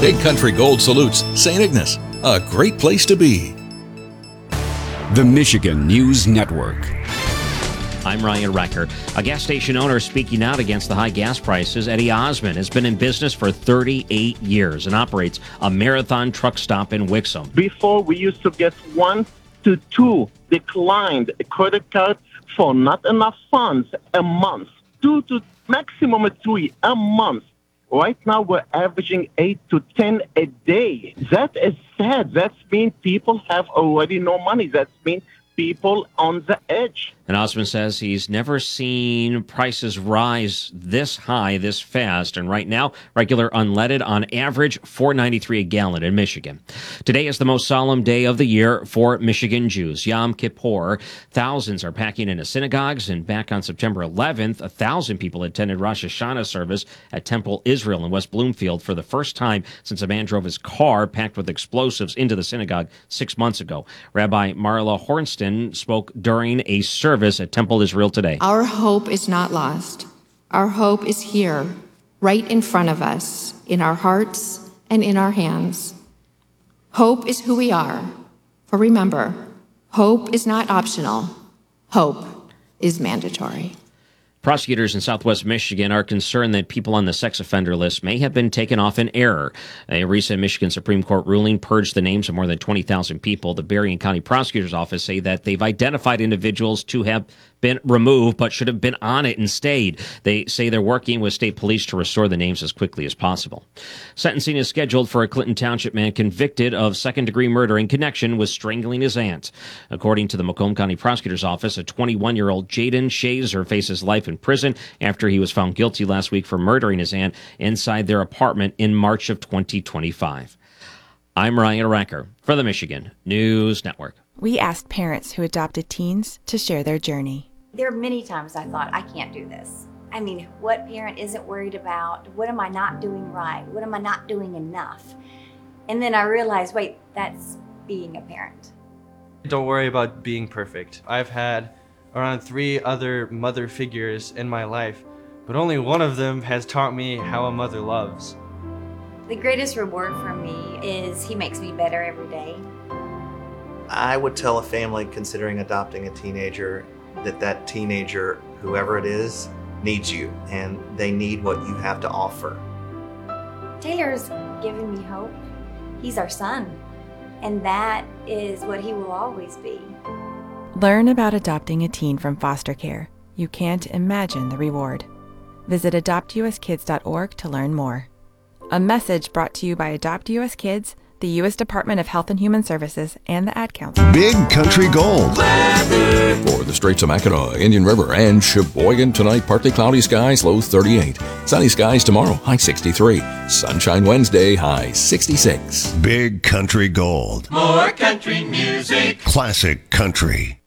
Big Country Gold salutes St. Ignace, a great place to be. The Michigan News Network. I'm Ryan Recker. A gas station owner speaking out against the high gas prices. Eddie Osmond has been in business for 38 years and operates a Marathon truck stop in Wixom. Before, we used to get 1 to 2 declined credit cards for not enough funds a month. 2 to maximum 3 a month. Right now, we're averaging 8 to 10 a day. That is sad. That means people have already no money. That means people on the edge. And Osmond says he's never seen prices rise this high, this fast. And right now, regular unleaded on average $4.93 a gallon in Michigan. Today is the most solemn day of the year for Michigan Jews, Yom Kippur. Thousands are packing into synagogues. And back on September 11th, 1,000 people attended Rosh Hashanah service at Temple Israel in West Bloomfield for the first time since a man drove his car packed with explosives into the synagogue 6 months ago. Rabbi Marla Hornston spoke during a service at Temple Israel today. Our hope is not lost. Our hope is here, right in front of us, in our hearts and in our hands. Hope is who we are. For remember, hope is not optional. Hope is mandatory. Prosecutors in Southwest Michigan are concerned that people on the sex offender list may have been taken off in error. A recent Michigan Supreme Court ruling purged the names of more than 20,000 people. The Berrien County Prosecutor's Office say that they've identified individuals to have been removed but should have been on it and stayed. They say they're working with state police to restore the names as quickly as possible. Sentencing is scheduled for a Clinton Township man convicted of second-degree murder in connection with strangling his aunt. According to the Macomb County Prosecutor's Office, a 21-year-old Jaden Shazer faces life in prison after he was found guilty last week for murdering his aunt inside their apartment in March of 2025. I'm Ryan Recker for the Michigan News Network. We asked parents who adopted teens to share their journey. There are many times I thought, I can't do this. I mean, what parent isn't worried about? What am I not doing right? What am I not doing enough? And then I realized, wait, that's being a parent. Don't worry about being perfect. I've had around 3 other mother figures in my life, but only one of them has taught me how a mother loves. The greatest reward for me is he makes me better every day. I would tell a family considering adopting a teenager that teenager, whoever it is, needs you, and they need what you have to offer. Taylor's given me hope. He's our son, and that is what he will always be. Learn about adopting a teen from foster care. You can't imagine the reward. Visit adoptuskids.org to learn more. A message brought to you by Adopt US Kids, the U.S. Department of Health and Human Services, and the Ad Council. Big Country Gold. For the Straits of Mackinac, Indian River, and Sheboygan tonight, partly cloudy skies, low 38. Sunny skies tomorrow, high 63. Sunshine Wednesday, high 66. Big Country Gold. More country music. Classic country.